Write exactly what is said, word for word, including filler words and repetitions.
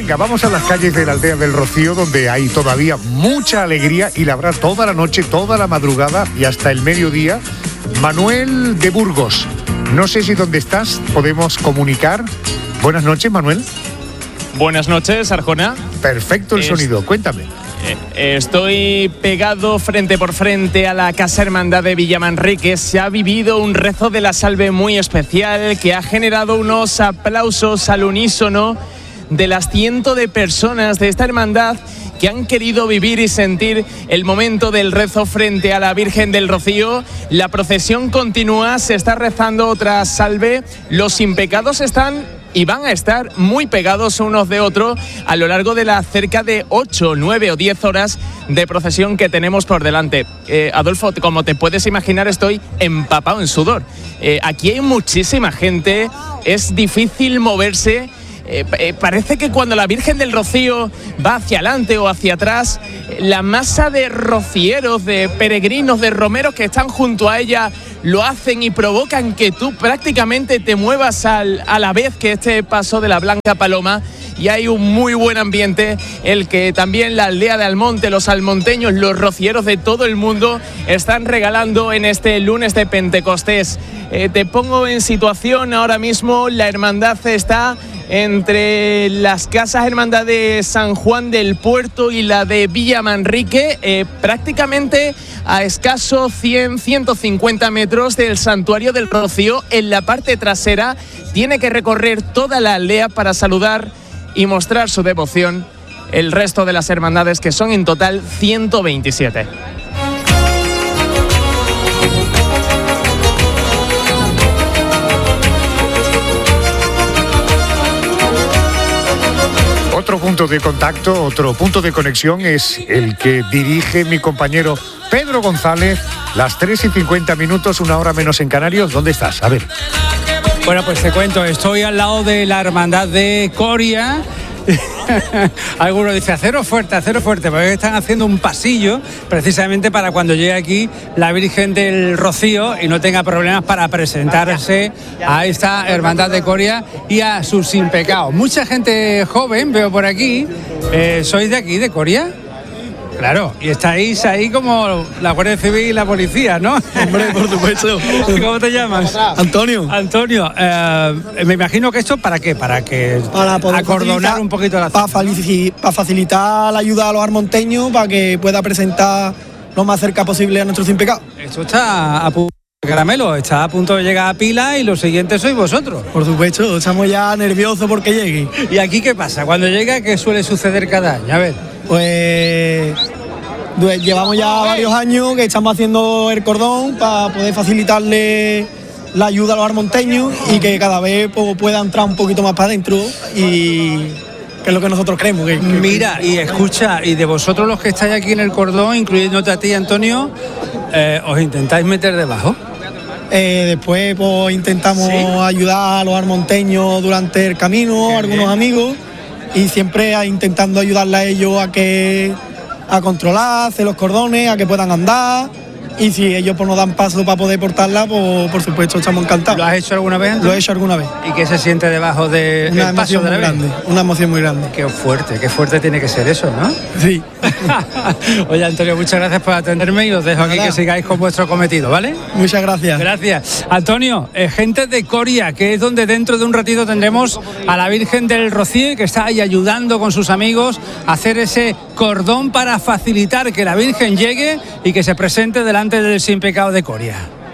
Venga, vamos a las calles de la aldea del Rocío, donde hay todavía mucha alegría y la habrá toda la noche, toda la madrugada y hasta el mediodía. Manuel de Burgos, no sé si donde estás podemos comunicar. Buenas noches, Manuel. Buenas noches, Arjona. Perfecto el es... sonido, cuéntame. Estoy pegado frente por frente a la Casa Hermandad de Villamanrique. Se ha vivido un rezo de la salve muy especial que ha generado unos aplausos al unísono de las cientos de personas de esta hermandad que han querido vivir y sentir el momento del rezo frente a la Virgen del Rocío. La procesión continúa, se está rezando otra salve. Los impecados están y van a estar muy pegados unos de otros a lo largo de las cerca de ocho, nueve o diez horas de procesión que tenemos por delante. Eh, Adolfo, como te puedes imaginar, estoy empapado en sudor. Eh, aquí hay muchísima gente, es difícil moverse. Eh, eh, parece que cuando la Virgen del Rocío va hacia adelante o hacia atrás, la masa de rocieros, de peregrinos, de romeros que están junto a ella lo hacen y provocan que tú prácticamente te muevas al, a la vez que este paso de la Blanca Paloma. Y hay un muy buen ambiente, el que también la aldea de Almonte, los almonteños, los rocieros de todo el mundo están regalando en este lunes de Pentecostés. Eh, te pongo en situación ahora mismo, la hermandad está entre las casas hermandad de San Juan del Puerto y la de Villamanrique, eh, prácticamente a escasos cien, ciento cincuenta metros del Santuario del Rocío. En la parte trasera tiene que recorrer toda la aldea para saludar y mostrar su devoción el resto de las hermandades, que son en total ciento veintisiete. Otro punto de contacto, otro punto de conexión es el que dirige mi compañero Pedro González. Las tres y cincuenta minutos, una hora menos en Canarios. ¿Dónde estás? A ver. Bueno, pues te cuento, estoy al lado de la hermandad de Coria. Algunos dicen, acero fuerte, acero fuerte, porque están haciendo un pasillo precisamente para cuando llegue aquí la Virgen del Rocío y no tenga problemas para presentarse a esta hermandad de Coria y a sus impecados. Mucha gente joven veo por aquí. Eh, ¿Sois de aquí, de Coria? Claro, y estáis ahí como la Guardia Civil y la policía, ¿no? Hombre, por supuesto. ¿Cómo te llamas? Antonio. Antonio, eh, me imagino que esto, ¿para qué? Para que para poder acordonar un poquito la zona. Para, para facilitar la ayuda a los armonteños, para que pueda presentar lo más cerca posible a nuestros impecados. Esto está a punto de caramelo, está a punto de llegar a pila y los siguientes sois vosotros. Por supuesto, estamos ya nerviosos porque llegue. ¿Y aquí qué pasa? Cuando llega, ¿qué suele suceder cada año? A ver. Pues llevamos ya varios años que estamos haciendo el cordón para poder facilitarle la ayuda a los armonteños y que cada vez pues, pueda entrar un poquito más para adentro, y que es lo que nosotros creemos. Que, que, Mira, que... y escucha, y de vosotros los que estáis aquí en el cordón, incluyéndote a ti, Antonio, eh, ¿os intentáis meter debajo? Eh, después pues intentamos ¿Sí? ayudar a los armonteños durante el camino, Qué algunos bien. amigos, y siempre intentando ayudarle a ellos a que a controlar, hacer los cordones, a que puedan andar, y si ellos pues, nos dan paso para poder portarla, pues por supuesto estamos encantados. ¿Lo has hecho alguna vez, Antonio? Lo he hecho alguna vez. ¿Y qué se siente debajo de una del paso de la muy grande, una emoción muy grande. Qué fuerte, qué fuerte tiene que ser eso, ¿no? Sí. Oye, Antonio, muchas gracias por atenderme y os dejo aquí que sigáis con vuestro cometido, ¿vale? Muchas gracias. Gracias. Antonio, eh, gente de Coria, que es donde dentro de un ratito tendremos a la Virgen del Rocío, que está ahí ayudando con sus amigos a hacer ese cordón para facilitar que la Virgen llegue y que se presente delante del Sin Pecado de Coria.